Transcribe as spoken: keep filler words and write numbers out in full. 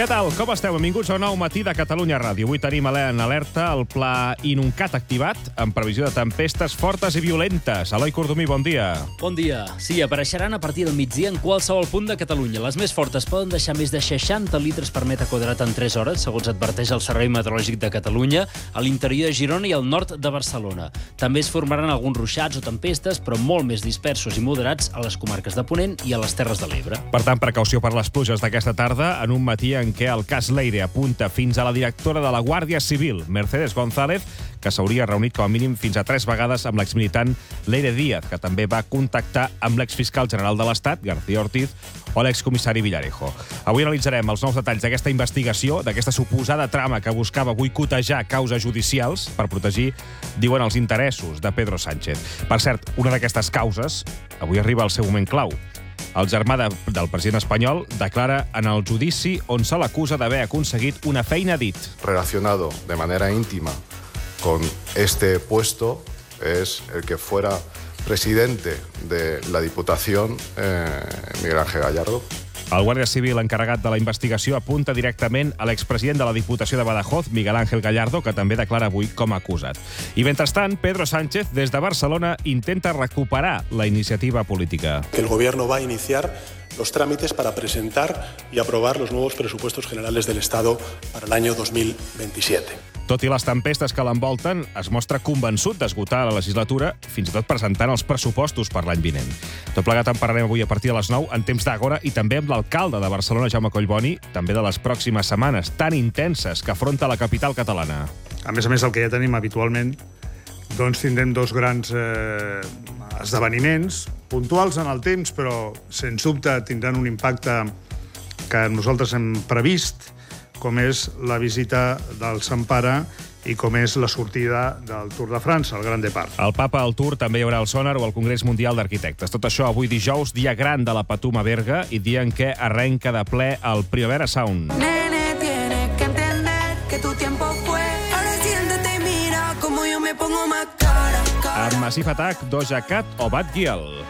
Què tal? Com esteu? Benvinguts a un nou matí de Catalunya Ràdio. Avui tenim en alerta el pla Inuncat activat, amb previsió de tempestes fortes i violentes. Eloi Cordomí, bon dia. Bon dia. Sí, apareixeran a partir del migdia en qualsevol punt de Catalunya. Les més fortes poden deixar més de seixanta litres per metre quadrat en tres hores, segons adverteix el Servei Meteorològic de Catalunya, a l'interior de Girona i al nord de Barcelona. També es formaran alguns ruixats o tempestes, però molt més dispersos i moderats a les comarques de Ponent i a les Terres de l'Ebre. Per tant, precaució per les pluges d'aquesta tarda, en un matí en què el cas Leire apunta fins a la directora de la Guàrdia Civil, Mercedes González, que s'hauria reunit com a mínim fins a tres vegades amb l'exmilitant Leire Díaz, que també va contactar amb l'exfiscal general de l'Estat, García Ortiz, o l'excomissari Villarejo. Avui analitzarem els nous detalls d'aquesta investigació, d'aquesta suposada trama que buscava boicotejar causes judicials per protegir, diuen, els interessos de Pedro Sánchez. Per cert, una d'aquestes causes avui arriba al seu moment clau. El germà de, del president espanyol declara en el judici on se l'acusa d'haver aconseguit una feina dit. Relacionado de manera íntima con este puesto es el que fuera presidente de la Diputación, eh, Miguel Ángel Gallardo. El guàrdia civil encarregat de la investigació apunta directament a l'expresident de la Diputació de Badajoz, Miguel Ángel Gallardo, que també declara avui com a acusat. I mentrestant, Pedro Sánchez, des de Barcelona, intenta recuperar la iniciativa política. Que el gobierno va a iniciar los trámites para presentar y aprobar los nuevos presupuestos generales del Estado para el año dos mil veintisiete. Tot i les tempestes que l'envolten, es mostra convençut d'esgotar la legislatura, fins i tot presentant els pressupostos per l'any vinent. Tot plegat en parlarem avui a partir de les nou, en temps d'Àgora, i també amb l'alcalde de Barcelona, Jaume Collboni, també de les pròximes setmanes tan intenses que afronta la capital catalana. A més a més, el que ja tenim habitualment, doncs tindrem dos grans eh, esdeveniments, puntuals en el temps, però sens dubte tindran un impacte que nosaltres hem previst, com és la visita del Sant Pare i com és la sortida del Tour de França, el Grand Départ. El Papa al Tour també hi haurà el Sonar o el Congrés Mundial d'Arquitectes. Tot això avui dijous, dia gran de la Patum a Berga i dia en què arrenca de ple el Primavera Sound. Nene, tienes que entender que tu tiempo fue. Ahora siéntate y mira como yo me pongo más cara, cara. Amb Massive Attack, Doja Cat o Bad Gyal.